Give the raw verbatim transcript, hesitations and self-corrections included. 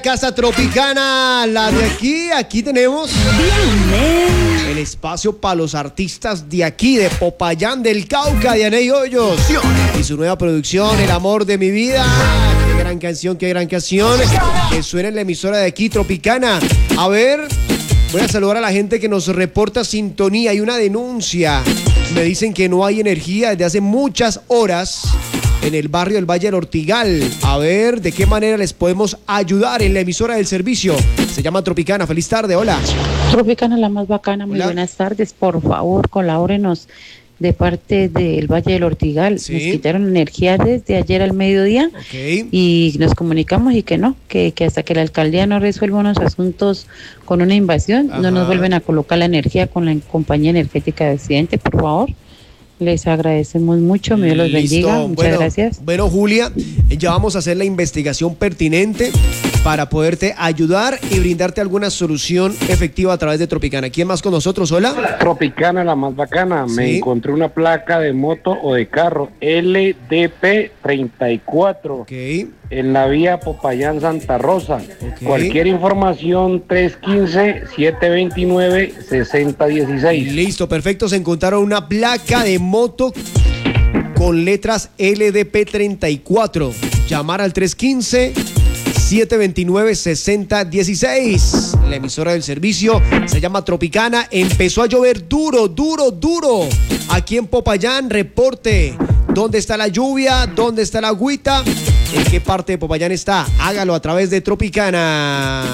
Casa Tropicana, la de aquí, aquí tenemos el espacio para los artistas de aquí, de Popayán del Cauca, Dianey Hoyos, y su nueva producción, El Amor de mi Vida. Qué gran canción, qué gran canción, que suena en la emisora de aquí, Tropicana. A ver, voy a saludar a la gente que nos reporta sintonía. Hay una denuncia, me dicen que no hay energía desde hace muchas horas en el barrio del Valle del Ortigal. A ver, ¿de qué manera les podemos ayudar en la emisora del servicio? Se llama Tropicana. Feliz tarde, hola. Tropicana, la más bacana, muy Hola. buenas tardes. Por favor, colabórenos de parte del Valle del Ortigal. Sí. Nos quitaron energía desde ayer al mediodía. Ok. Y nos comunicamos y que no, que, que hasta que la alcaldía no resuelva unos asuntos con una invasión, Ajá. no nos vuelven a colocar la energía con la compañía energética de Occidente, por favor. Les agradecemos mucho, Dios los bendiga, muchas bueno, gracias. Bueno, Julia, ya vamos a hacer la investigación pertinente para poderte ayudar y brindarte alguna solución efectiva a través de Tropicana. ¿Quién más con nosotros? Hola. Tropicana, la más bacana. Sí. Me encontré una placa de moto o de carro L D P treinta y cuatro Ok. en la vía Popayán Santa Rosa. Ok. Cualquier información tres uno cinco, siete dos nueve, seis cero uno seis. Listo, perfecto. Se encontraron una placa de moto con letras L D P treinta y cuatro. Llamar al tres uno cinco, siete dos nueve, seis cero uno seis. La emisora del servicio se llama Tropicana. Empezó a llover duro, duro, duro. Aquí en Popayán, reporte. ¿Dónde está la lluvia? ¿Dónde está la agüita? ¿En qué parte de Popayán está? Hágalo a través de Tropicana.